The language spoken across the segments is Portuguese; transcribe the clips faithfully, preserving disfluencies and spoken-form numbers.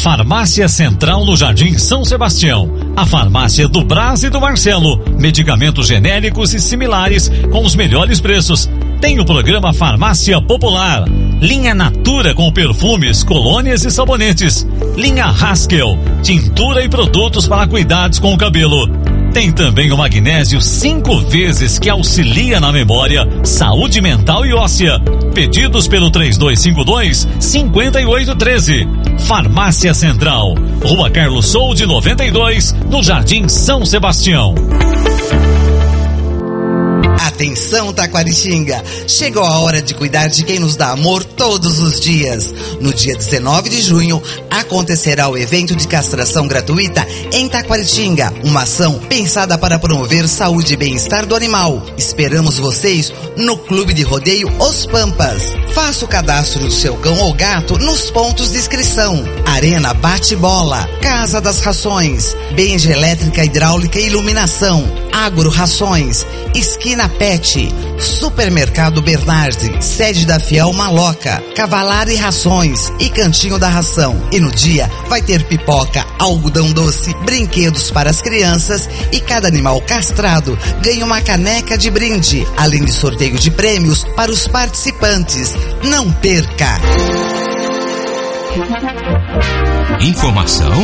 Farmácia Central no Jardim São Sebastião. A farmácia do Brás e do Marcelo. Medicamentos genéricos e similares com os melhores preços. Tem o programa Farmácia Popular. Linha Natura com perfumes, colônias e sabonetes. Linha Haskell, tintura e produtos para cuidados com o cabelo. Tem também o magnésio cinco vezes que auxilia na memória, saúde mental e óssea. Pedidos pelo três dois cinco dois, cinco oito um três. Farmácia Central, Rua Carlos Solde noventa e dois, no Jardim São Sebastião. Atenção, Taquaritinga! Chegou a hora de cuidar de quem nos dá amor todos os dias. No dia dezenove de junho, acontecerá o evento de castração gratuita em Taquaritinga, uma ação pensada para promover saúde e bem-estar do animal. Esperamos vocês no Clube de Rodeio Os Pampas. Faça o cadastro do seu cão ou gato nos pontos de inscrição. Arena Bate-Bola, Casa das Rações, Benja Elétrica, Hidráulica e Iluminação, Agro Rações, Esquina Pet, Supermercado Bernardi, sede da Fiel Maloca, Cavalar e Rações e Cantinho da Ração. E no dia vai ter pipoca, algodão doce, brinquedos para as crianças e cada animal castrado ganha uma caneca de brinde, além de sorteio de prêmios para os participantes. Não perca! Informação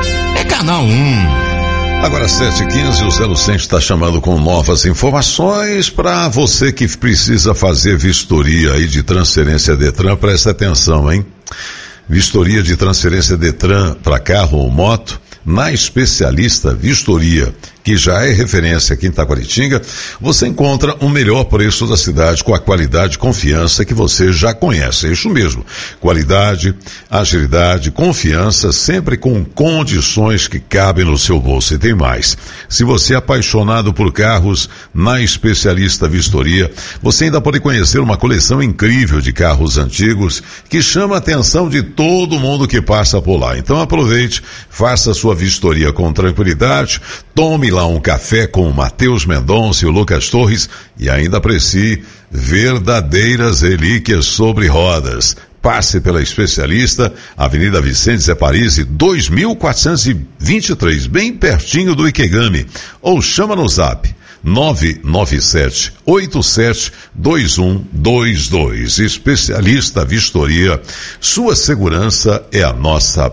é Canal um. Agora sete e quinze, o Zé Lucente está chamando com novas informações para você que precisa fazer vistoria aí de transferência Detran. Presta atenção, hein? Vistoria de transferência Detran para carro ou moto na Especialista Vistoria, que já é referência aqui em Taquaritinga. Você encontra o melhor preço da cidade com a qualidade e confiança que você já conhece. É isso mesmo. Qualidade, agilidade, confiança, sempre com condições que cabem no seu bolso. E tem mais. Se você é apaixonado por carros, na Especialista Vistoria, você ainda pode conhecer uma coleção incrível de carros antigos que chama a atenção de todo mundo que passa por lá. Então aproveite, faça a sua vistoria com tranquilidade, tome lá um café com o Matheus Mendonça e o Lucas Torres e ainda aprecie verdadeiras relíquias sobre rodas. Passe pela Especialista, Avenida Vicente Zé Paris, dois mil quatrocentos e vinte e três, bem pertinho do Ikegami. Ou chama no zap nove nove sete oito sete dois um dois dois. Especialista Vistoria, sua segurança é a nossa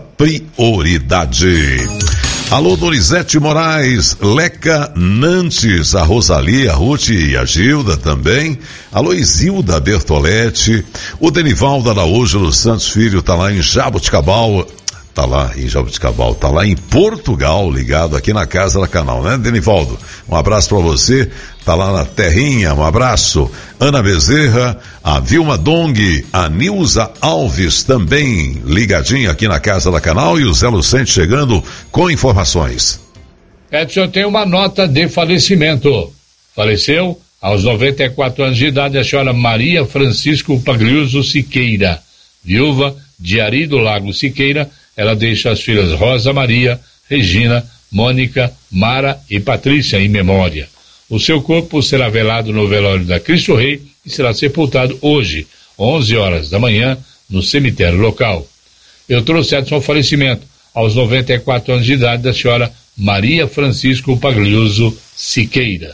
prioridade. Alô, Dorizete Moraes, Leca Nantes, a Rosalie, a Ruth e a Gilda também. Alô, Isilda Bertoletti, o Denivaldo Araújo dos Santos Filho tá lá em Jaboticabal. Tá lá em Jaboticabal, tá lá em Portugal, ligado aqui na Casa da Canal, né, Denivaldo? Um abraço pra você, tá lá na terrinha, um abraço. Ana Bezerra, a Vilma Dong, a Nilza Alves também ligadinha aqui na Casa da Canal e o Zé Lucente chegando com informações. Edson, tem uma nota de falecimento. Faleceu aos noventa e quatro anos de idade a senhora Maria Francisco Pagliuso Siqueira, viúva de Ari do Lago Siqueira. Ela deixa as filhas Rosa Maria, Regina, Mônica, Mara e Patrícia em memória. O seu corpo será velado no velório da Cristo Rei e será sepultado hoje, onze horas da manhã, no cemitério local. Eu trouxe Edson ao falecimento, aos noventa e quatro anos de idade, da senhora Maria Francisco Pagliuso Siqueira.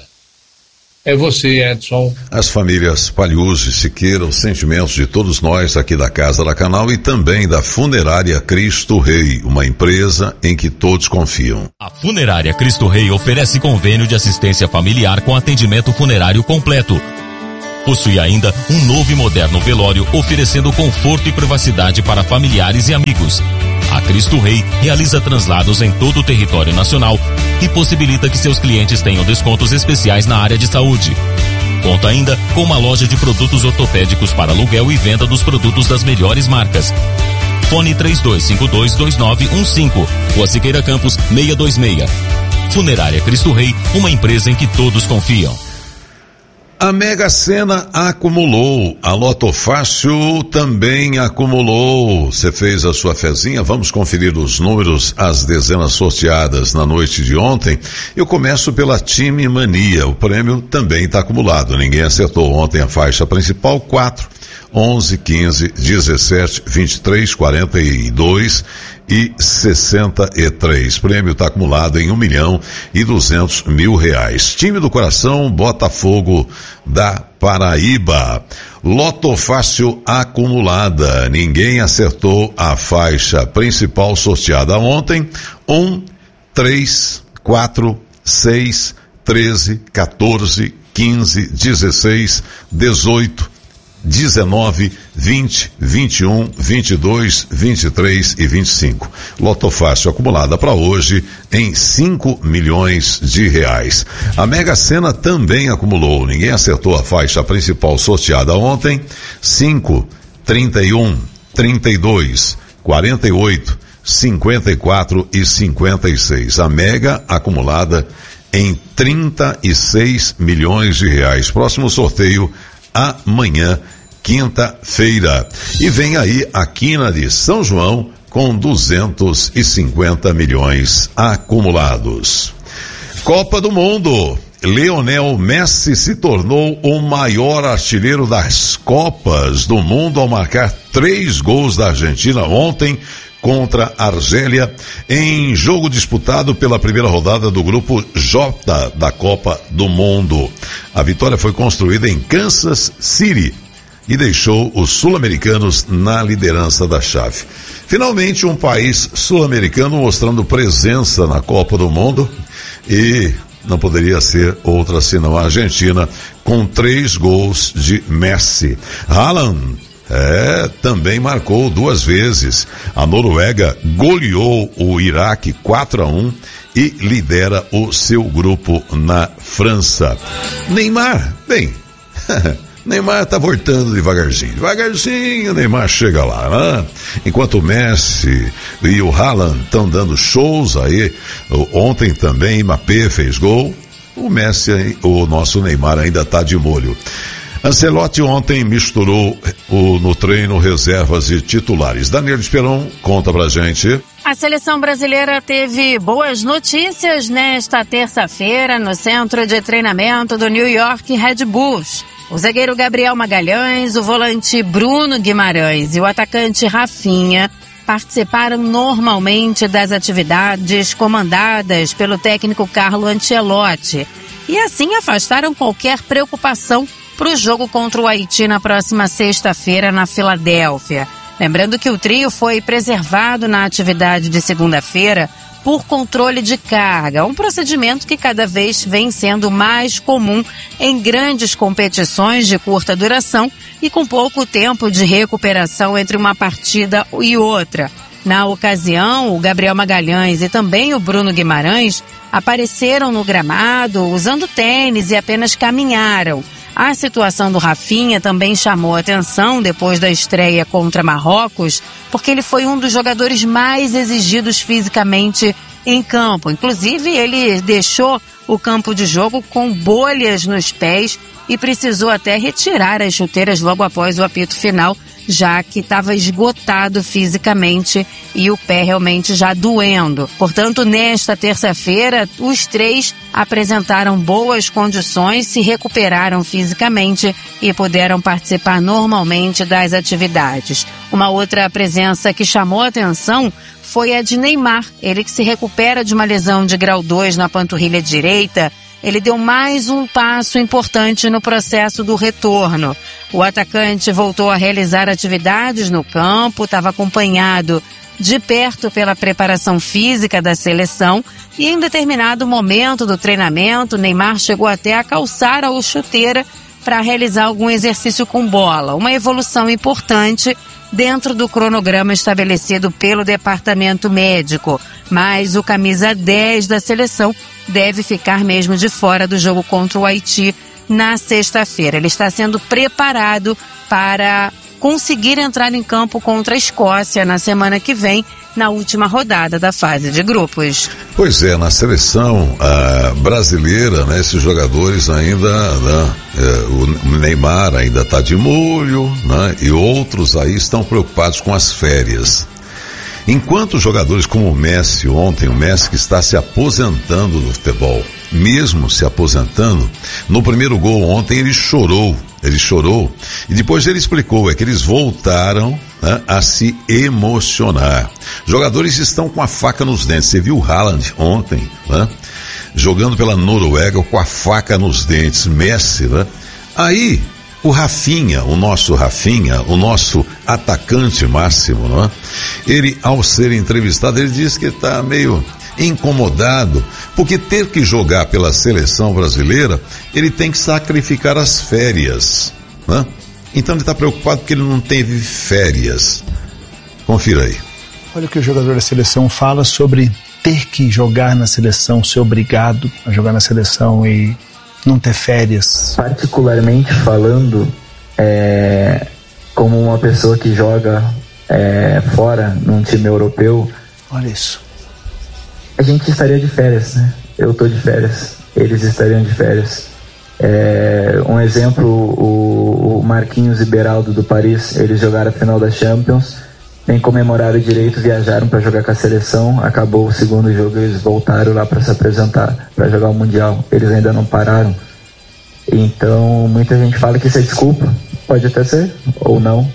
É você, Edson. As famílias Pagliuso e Siqueira, os sentimentos de todos nós aqui da Casa da Canal e também da Funerária Cristo Rei, uma empresa em que todos confiam. A Funerária Cristo Rei oferece convênio de assistência familiar com atendimento funerário completo. Possui ainda um novo e moderno velório, oferecendo conforto e privacidade para familiares e amigos. A Cristo Rei realiza translados em todo o território nacional e possibilita que seus clientes tenham descontos especiais na área de saúde. Conta ainda com uma loja de produtos ortopédicos para aluguel e venda dos produtos das melhores marcas. Fone três dois cinco dois, dois nove um cinco, Rua Siqueira Campos seiscentos e vinte e seis. Funerária Cristo Rei, uma empresa em que todos confiam. A Mega Sena acumulou, a Loto Fácil também acumulou. Você fez a sua fezinha? Vamos conferir os números, as dezenas sorteadas na noite de ontem. Eu começo pela Time Mania, o prêmio também está acumulado. Ninguém acertou ontem a faixa principal, quatro. onze, quinze, dezessete, vinte e três, quarenta e dois e sessenta e três. Prêmio está acumulado em um milhão e duzentos mil reais. Time do coração, Botafogo da Paraíba. Loto Fácil acumulada. Ninguém acertou a faixa principal sorteada ontem. Um, três, quatro, seis, treze, quatorze, quinze, dezesseis, dezoito, dezenove, vinte, vinte e um, vinte e dois, vinte e três e vinte e cinco. Loto Fácil acumulada para hoje em cinco milhões de reais. A Mega Sena também acumulou. Ninguém acertou a faixa principal sorteada ontem. cinco, trinta e um, trinta e dois, quarenta e oito, cinquenta e quatro e cinquenta e seis. A Mega acumulada em trinta e seis milhões de reais. Próximo sorteio amanhã, quinta-feira. E vem aí a quina de São João com duzentos e cinquenta milhões acumulados. Copa do Mundo. Lionel Messi se tornou o maior artilheiro das Copas do Mundo ao marcar três gols da Argentina ontem contra a Argélia, em jogo disputado pela primeira rodada do grupo J da Copa do Mundo. A vitória foi construída em Kansas City e deixou os sul-americanos na liderança da chave. Finalmente, um país sul-americano mostrando presença na Copa do Mundo, e não poderia ser outra senão a Argentina, com três gols de Messi. Haaland É, também marcou duas vezes. A Noruega goleou o Iraque quatro a um e lidera o seu grupo na França. Neymar, bem, Neymar tá voltando devagarzinho. Devagarzinho, Neymar chega lá, né? Enquanto o Messi e o Haaland estão dando shows aí. Ontem também Mbappé fez gol. O Messi, o nosso Neymar ainda tá de molho. Ancelotti ontem misturou o, no treino reservas e titulares. Daniel Esperon, conta pra gente. A seleção brasileira teve boas notícias nesta terça-feira no centro de treinamento do New York Red Bulls. O zagueiro Gabriel Magalhães, o volante Bruno Guimarães e o atacante Rafinha participaram normalmente das atividades comandadas pelo técnico Carlo Ancelotti e assim afastaram qualquer preocupação para o jogo contra o Haiti na próxima sexta-feira na Filadélfia. Lembrando que o trio foi preservado na atividade de segunda-feira por controle de carga, um procedimento que cada vez vem sendo mais comum em grandes competições de curta duração e com pouco tempo de recuperação entre uma partida e outra. Na ocasião, o Gabriel Magalhães e também o Bruno Guimarães apareceram no gramado usando tênis e apenas caminharam. A situação do Rafinha também chamou a atenção depois da estreia contra Marrocos, porque ele foi um dos jogadores mais exigidos fisicamente em campo. Inclusive, ele deixou o campo de jogo com bolhas nos pés e precisou até retirar as chuteiras logo após o apito final, já que estava esgotado fisicamente e o pé realmente já doendo. Portanto, nesta terça-feira, os três apresentaram boas condições, se recuperaram fisicamente e puderam participar normalmente das atividades. Uma outra presença que chamou a atenção foi a de Neymar. Ele que se recupera de uma lesão de grau dois na panturrilha direita. Ele deu mais um passo importante no processo do retorno. O atacante voltou a realizar atividades no campo, estava acompanhado de perto pela preparação física da seleção e em determinado momento do treinamento, Neymar chegou até a calçar a chuteira para realizar algum exercício com bola. Uma evolução importante dentro do cronograma estabelecido pelo departamento médico. Mas o camisa dez da seleção deve ficar mesmo de fora do jogo contra o Haiti na sexta-feira. Ele está sendo preparado para conseguir entrar em campo contra a Escócia na semana que vem, na última rodada da fase de grupos. Pois é, na seleção ah, brasileira, né, esses jogadores ainda, né, é, o Neymar ainda está de molho, né, e outros aí estão preocupados com as férias. Enquanto jogadores como o Messi, ontem o Messi que está se aposentando do futebol, mesmo se aposentando, no primeiro gol ontem ele chorou Ele chorou e depois ele explicou, é que eles voltaram, né, a se emocionar. Jogadores estão com a faca nos dentes. Você viu o Haaland ontem, né, jogando pela Noruega com a faca nos dentes, Messi, né? Aí o Rafinha, o nosso Rafinha, o nosso atacante máximo, né, ele, ao ser entrevistado, ele disse que está meio incomodado, porque ter que jogar pela seleção brasileira, ele tem que sacrificar as férias, né? Então ele está preocupado porque ele não teve férias. Confira aí. Olha o que o jogador da seleção fala sobre ter que jogar na seleção, ser obrigado a jogar na seleção e não ter férias. Particularmente falando, é, como uma pessoa que joga é, fora, num time europeu, olha isso. A gente estaria de férias, né? Eu tô de férias, eles estariam de férias. É, um exemplo, o, o Marquinhos e Beraldo do Paris, eles jogaram a final da Champions, nem comemoraram direito, viajaram para jogar com a seleção, acabou o segundo jogo, eles voltaram lá para se apresentar, para jogar o Mundial, eles ainda não pararam. Então, muita gente fala que isso é desculpa, pode até ser, ou não,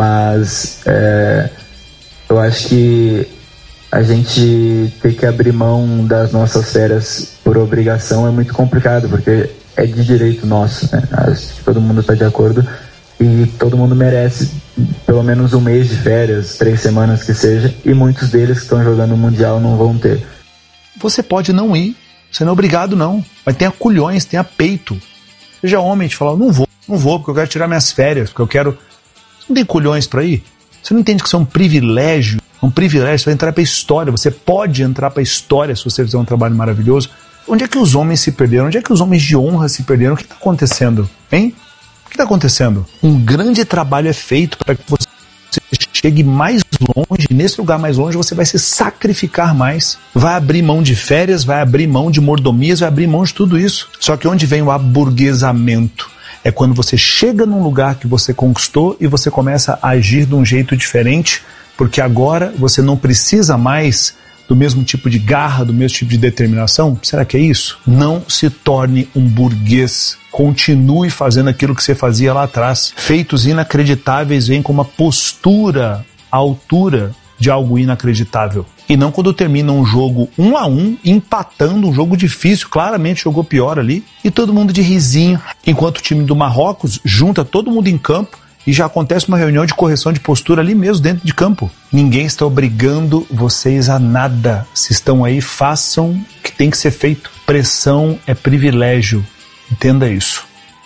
mas é, eu acho que a gente ter que abrir mão das nossas férias por obrigação é muito complicado, porque é de direito nosso, né? Acho que todo mundo está de acordo e todo mundo merece pelo menos um mês de férias, três semanas que seja, e muitos deles que estão jogando o Mundial não vão ter. Você pode não ir, você não é obrigado não, mas tenha culhões, tenha peito. Seja homem de falar, não vou, não vou porque eu quero tirar minhas férias, porque eu quero... Você não tem culhões para ir? Você não entende que isso é um privilégio? Um privilégio, você vai entrar para a história, você pode entrar para a história se você fizer um trabalho maravilhoso. Onde é que os homens se perderam? Onde é que os homens de honra se perderam? O que está acontecendo? Hein? O que está acontecendo? Um grande trabalho é feito para que você chegue mais longe, e nesse lugar mais longe você vai se sacrificar mais, vai abrir mão de férias, vai abrir mão de mordomias, vai abrir mão de tudo isso. Só que onde vem o aburguesamento? É quando você chega num lugar que você conquistou e você começa a agir de um jeito diferente, porque agora você não precisa mais do mesmo tipo de garra, do mesmo tipo de determinação. Será que é isso? Não se torne um burguês. Continue fazendo aquilo que você fazia lá atrás. Feitos inacreditáveis vêm com uma postura à altura de algo inacreditável. E não quando termina um jogo um a um, empatando um jogo difícil, claramente jogou pior ali, e todo mundo de risinho, enquanto o time do Marrocos junta todo mundo em campo, e já acontece uma reunião de correção de postura ali mesmo dentro de campo. Ninguém está obrigando vocês a nada. Se estão aí, façam o que tem que ser feito. Pressão é privilégio. Entenda isso.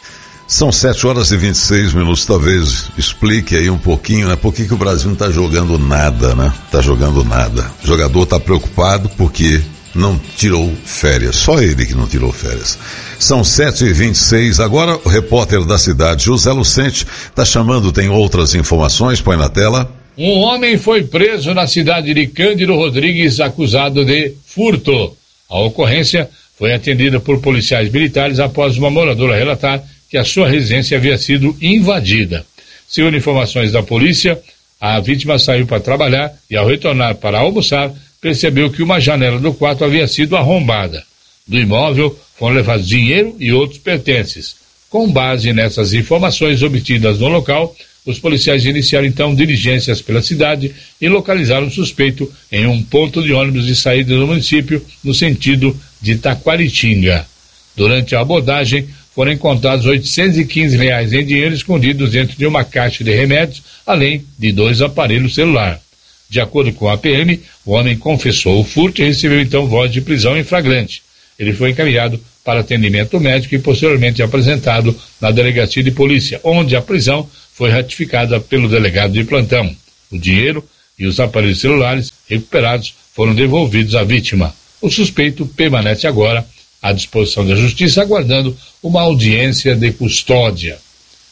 São sete horas e vinte e seis minutos. Talvez explique aí um pouquinho, né? Por que que o Brasil não está jogando nada, né? Está jogando nada. O jogador está preocupado porque não tirou férias. Só ele que não tirou férias. São sete e vinte e seis. Agora o repórter da cidade, José Lucente, está chamando, tem outras informações, põe na tela. Um homem foi preso na cidade de Cândido Rodrigues, acusado de furto. A ocorrência foi atendida por policiais militares após uma moradora relatar que a sua residência havia sido invadida. Segundo informações da polícia, a vítima saiu para trabalhar e, ao retornar para almoçar, percebeu que uma janela do quarto havia sido arrombada. Do imóvel foram levados dinheiro e outros pertences. Com base nessas informações obtidas no local, os policiais iniciaram então diligências pela cidade e localizaram o suspeito em um ponto de ônibus de saída do município no sentido de Taquaritinga. Durante a abordagem, foram encontrados oitocentos e quinze reais em dinheiro escondidos dentro de uma caixa de remédios, além de dois aparelhos celular. De acordo com a P M, o homem confessou o furto e recebeu então voz de prisão em flagrante. Ele foi encaminhado para atendimento médico e posteriormente apresentado na delegacia de polícia, onde a prisão foi ratificada pelo delegado de plantão. O dinheiro e os aparelhos celulares recuperados foram devolvidos à vítima. O suspeito permanece agora à disposição da justiça, aguardando uma audiência de custódia.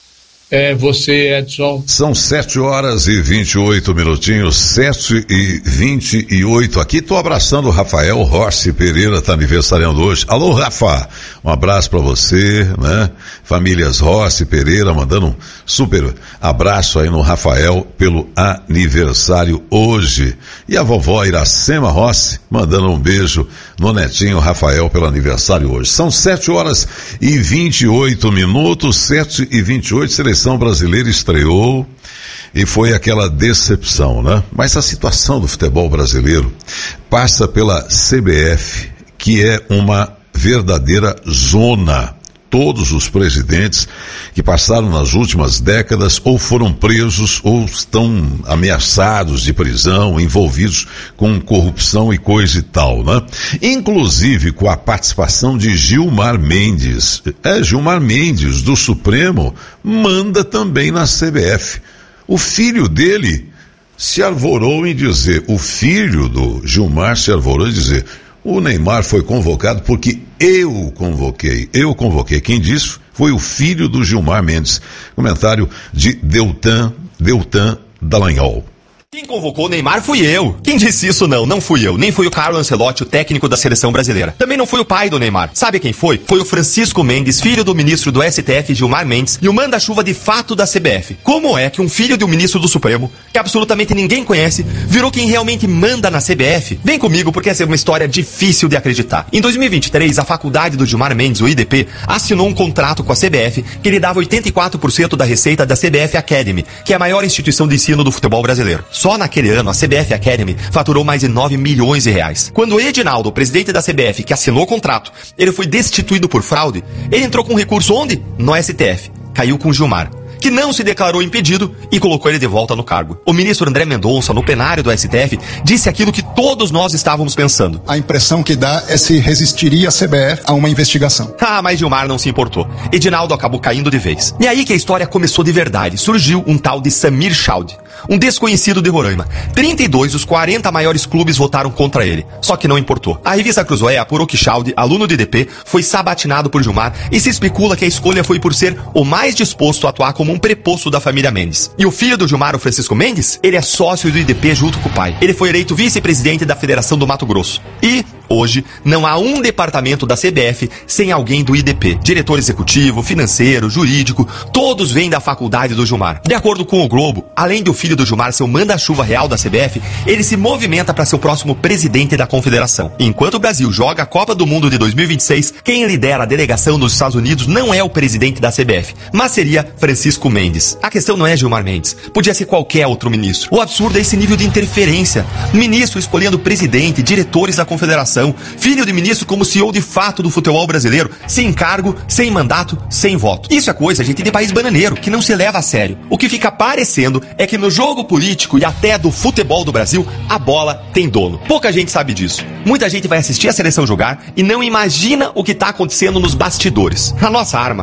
É você, Edson. São sete horas e vinte e oito minutinhos, sete e vinte e oito. Aqui tô abraçando o Rafael Rossi Pereira, tá aniversariando hoje. Alô, Rafa, um abraço pra você, né? Famílias Rossi Pereira, mandando um super abraço aí no Rafael pelo aniversário hoje. E a vovó Iracema Rossi, mandando um beijo no netinho Rafael pelo aniversário hoje. São sete horas e vinte e oito minutos, sete e vinte e oito, seleção brasileira estreou e foi aquela decepção, né? Mas a situação do futebol brasileiro passa pela C B F, que é uma verdadeira zona. Todos os presidentes que passaram nas últimas décadas ou foram presos ou estão ameaçados de prisão, envolvidos com corrupção e coisa e tal, né? Inclusive com a participação de Gilmar Mendes. É, Gilmar Mendes, do Supremo, manda também na C B F. O filho dele se arvorou em dizer, o filho do Gilmar se arvorou em dizer, o Neymar foi convocado porque eu convoquei, eu convoquei. Quem disse foi o filho do Gilmar Mendes. Comentário de Deltan, Deltan Dallagnol. Quem convocou o Neymar fui eu. Quem disse isso não, não fui eu. Nem foi o Carlo Ancelotti, o técnico da seleção brasileira. Também não foi o pai do Neymar. Sabe quem foi? Foi o Francisco Mendes, filho do ministro do S T F, Gilmar Mendes, e o manda-chuva de fato da C B F. Como é que um filho de um ministro do Supremo, que absolutamente ninguém conhece, virou quem realmente manda na C B F? Vem comigo porque essa é uma história difícil de acreditar. Em dois mil e vinte e três, a faculdade do Gilmar Mendes, o I D P, assinou um contrato com a C B F que lhe dava oitenta e quatro por cento da receita da C B F Academy, que é a maior instituição de ensino do futebol brasileiro. Só naquele ano, a C B F Academy faturou mais de nove milhões de reais. Quando o Edinaldo, o presidente da C B F, que assinou o contrato, ele foi destituído por fraude, ele entrou com recurso onde? No S T F. Caiu com Gilmar, que não se declarou impedido e colocou ele de volta no cargo. O ministro André Mendonça, no plenário do S T F, disse aquilo que todos nós estávamos pensando. A impressão que dá é se resistiria a C B F a uma investigação. Ah, mas Gilmar não se importou. Edinaldo acabou caindo de vez. E aí que a história começou de verdade. Surgiu um tal de Samir Chaud, um desconhecido de Roraima. trinta e dois dos quarenta maiores clubes votaram contra ele. Só que não importou. A revista Cruzoé apurou que Chaud, aluno de I D P, foi sabatinado por Gilmar e se especula que a escolha foi por ser o mais disposto a atuar como um preposto da família Mendes. E o filho do Gilmar, o Francisco Mendes, ele é sócio do I D P junto com o pai. Ele foi eleito vice-presidente da Federação do Mato Grosso. E hoje, não há um departamento da C B F sem alguém do I D P. Diretor executivo, financeiro, jurídico, todos vêm da faculdade do Gilmar. De acordo com o Globo, além do filho do Gilmar ser o manda-chuva real da C B F, ele se movimenta para ser o próximo presidente da confederação. Enquanto o Brasil joga a Copa do Mundo de dois mil e vinte e seis, quem lidera a delegação dos Estados Unidos não é o presidente da C B F, mas seria Francisco Mendes. A questão não é Gilmar Mendes, podia ser qualquer outro ministro. O absurdo é esse nível de interferência. Ministro escolhendo presidente, diretores da confederação, filho de ministro como C E O de fato do futebol brasileiro, sem cargo, sem mandato, sem voto. Isso é coisa, gente, de país bananeiro, que não se leva a sério. O que fica parecendo é que no jogo político e até do futebol do Brasil, a bola tem dono. Pouca gente sabe disso. Muita gente vai assistir a seleção jogar e não imagina o que está acontecendo nos bastidores. A nossa arma.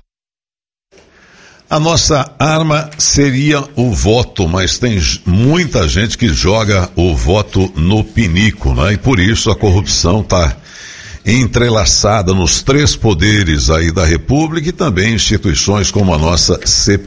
A nossa arma seria o voto, mas tem muita gente que joga o voto no pinico, né? E por isso a corrupção está entrelaçada nos três poderes aí da República e também instituições como a nossa C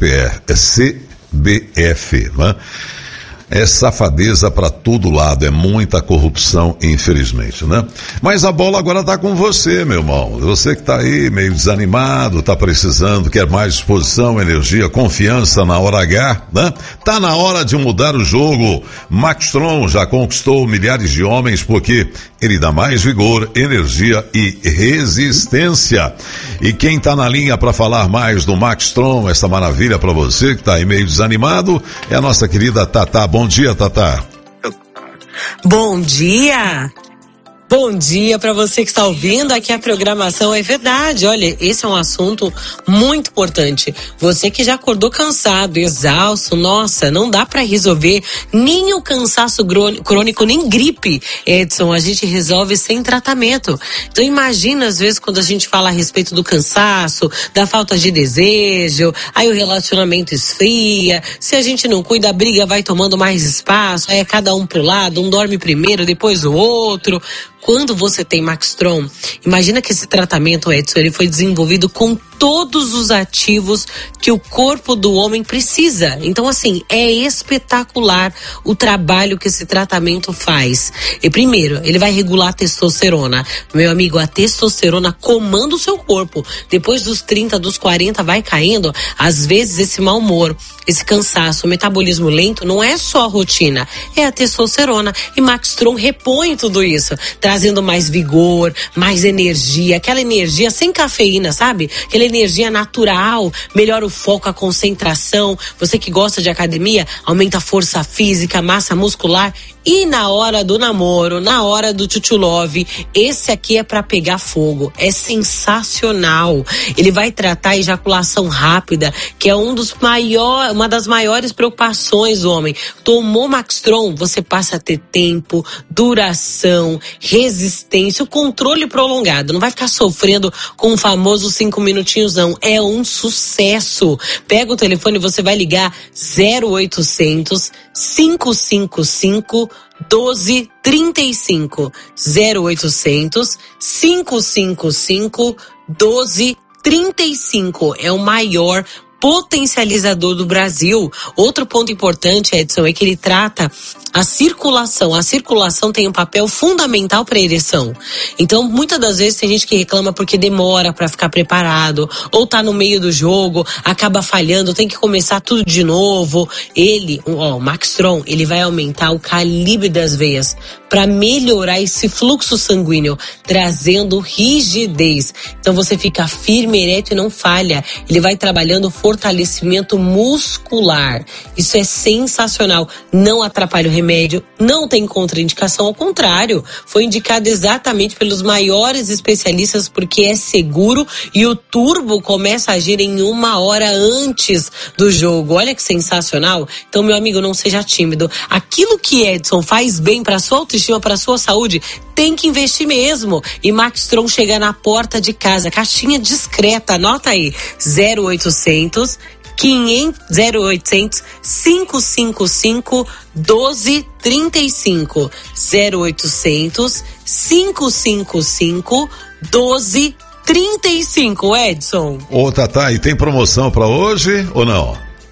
B F, né? É safadeza para todo lado, é muita corrupção, infelizmente, né? Mas a bola agora tá com você, meu irmão. Você que tá aí meio desanimado, tá precisando, quer mais disposição, energia, confiança na hora H, né? Tá na hora de mudar o jogo. Maxtron já conquistou milhares de homens porque ele dá mais vigor, energia e resistência. E quem tá na linha para falar mais do Maxtron, essa maravilha para você que tá aí meio desanimado, é a nossa querida Tatá. Bom dia, Tatá. Bom dia. Bom dia para você que está ouvindo aqui a programação. É verdade, olha, esse é um assunto muito importante. Você que já acordou cansado, exausto, nossa, não dá para resolver nem o cansaço crônico, nem gripe, Edson, a gente resolve sem tratamento. Então imagina às vezes quando a gente fala a respeito do cansaço, da falta de desejo, aí o relacionamento esfria, se a gente não cuida, a briga vai tomando mais espaço, aí é cada um pro lado, um dorme primeiro, depois o outro. quando você tem Maxtron, imagina que esse tratamento, Edson, ele foi desenvolvido com todos os ativos que o corpo do homem precisa. Então, assim, é espetacular o trabalho que esse tratamento faz. E primeiro, ele vai regular a testosterona. Meu amigo, a testosterona comanda o seu corpo. Depois dos trinta, dos quarenta, vai caindo. Às vezes, esse mau humor, esse cansaço, o metabolismo lento, não é só a rotina, é a testosterona. E Maxtron repõe tudo isso, trazendo mais vigor, mais energia, aquela energia sem cafeína, sabe? Aquela energia natural, melhora o foco, a concentração. Você que gosta de academia, aumenta a força física, massa muscular. E na hora do namoro, na hora do tchutchulove, esse aqui é pra pegar fogo. É sensacional. Ele vai tratar a ejaculação rápida, que é um dos maior, uma das maiores preocupações do homem. Tomou Maxtron, você passa a ter tempo, duração, resistência, o controle prolongado. Não vai ficar sofrendo com o famoso cinco minutinhos, não. É um sucesso. Pega o telefone e você vai ligar zero oitocentos, cinco cinco cinco, doze trinta e cinco. zero oitocentos, cinco cinco cinco, doze trinta e cinco. É o maior potencializador do Brasil. Outro ponto importante, Edson, é que ele trata a circulação. A circulação tem um papel fundamental para a ereção. Então, muitas das vezes tem gente que reclama porque demora para ficar preparado, ou tá no meio do jogo, acaba falhando, tem que começar tudo de novo. Ele, ó, o Maxtron, ele vai aumentar o calibre das veias para melhorar esse fluxo sanguíneo, trazendo rigidez. Então você fica firme, ereto e não falha. Ele vai trabalhando fortalecimento muscular. Isso é sensacional. Não atrapalha o remédio, não tem contraindicação, ao contrário, foi indicado exatamente pelos maiores especialistas porque é seguro e o turbo começa a agir em uma hora antes do jogo. Olha que sensacional. Então, meu amigo, não seja tímido. Aquilo que Edson faz bem para sua autoestima, para sua saúde, tem que investir mesmo. E Maxtron chega na porta de casa, caixinha discreta, anota aí, zero oitocentos, quinhentos, zero oitocentos, cinco cinco cinco, doze trinta e cinco. zero oitocentos, cinco cinco cinco, doze trinta e cinco, Edson. Ô, Tatá, e tem promoção pra hoje ou não?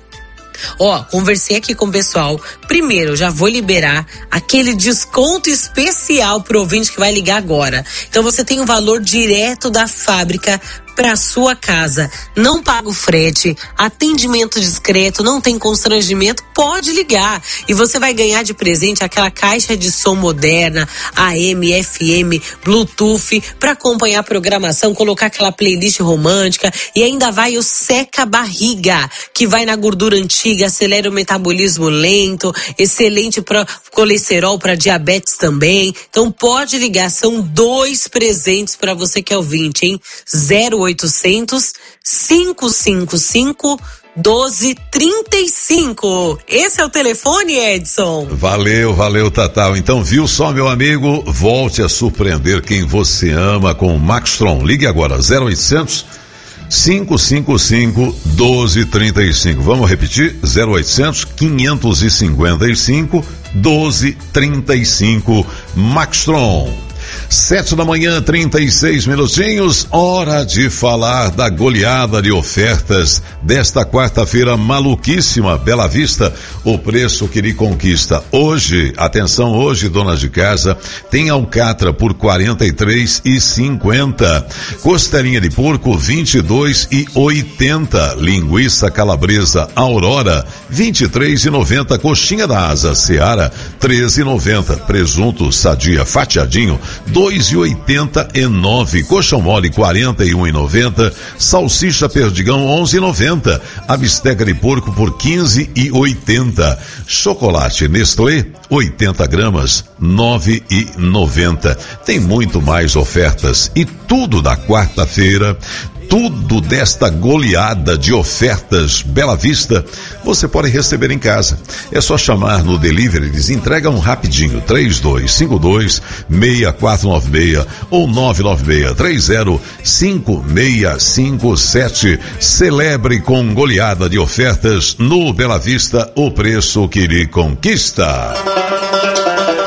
Ó, conversei aqui com o pessoal. Primeiro, já vou liberar aquele desconto especial pro ouvinte que vai ligar agora. Então você tem um valor direto da fábrica para sua casa. Não paga o frete, atendimento discreto, não tem constrangimento, pode ligar. E você vai ganhar de presente aquela caixa de som moderna, A M, F M, Bluetooth, para acompanhar a programação, colocar aquela playlist romântica e ainda vai o seca barriga, que vai na gordura antiga, acelera o metabolismo lento, excelente para colesterol, para diabetes também. Então pode ligar, são dois presentes para você que é ouvinte, hein? zero oitocentos, cinco cinco cinco, doze trinta e cinco. Esse é o telefone, Edson. Valeu, valeu, Tatal. Então, viu só, meu amigo? Volte a surpreender quem você ama com o Maxtron. Ligue agora, zero oitocentos, cinco cinco cinco, doze trinta e cinco. Vamos repetir? zero oitocentos, quinhentos e cinquenta e cinco, doze trinta e cinco. Maxtron. Sete da manhã, trinta e seis minutinhos, hora de falar da goleada de ofertas desta quarta-feira maluquíssima, Bela Vista, o preço que lhe conquista. Hoje, atenção, hoje, donas de casa, tem alcatra por quarenta e três reais e cinquenta, costelinha de porco vinte e dois reais e oitenta, linguiça calabresa Aurora vinte e três reais e noventa, coxinha da asa Seara treze reais e noventa, presunto Sadia fatiadinho dois reais e oitenta e nove, coxão mole quarenta e um reais e noventa, salsicha perdigão onze reais e noventa, a bisteca de porco por quinze reais e oitenta, chocolate Nestlé oitenta gramas nove reais e noventa. Tem muito mais ofertas e tudo da quarta-feira. Tudo desta goleada de ofertas Bela Vista você pode receber em casa. É só chamar no delivery, eles entregam rapidinho, três dois cinco dois, seis quatro nove seis ou nove nove seis, três zero cinco seis cinco sete. Celebre com goleada de ofertas no Bela Vista, o preço que lhe conquista.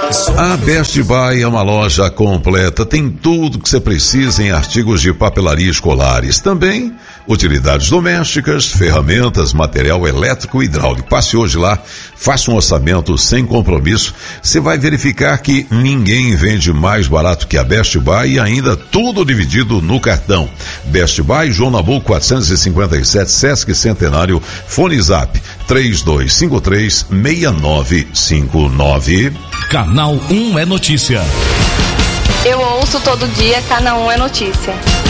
A Best Buy é uma loja completa, tem tudo que você precisa em artigos de papelaria escolares. Também utilidades domésticas, ferramentas, material elétrico e hidráulico. Passe hoje lá, faça um orçamento sem compromisso. Você vai verificar que ninguém vende mais barato que a Best Buy e ainda tudo dividido no cartão. Best Buy, João Nabuco quatrocentos e cinquenta e sete, Sesc Centenário, Fone Zap três dois cinco três, seis nove cinco nove. Canal um é notícia. Eu ouço todo dia, Canal um é notícia.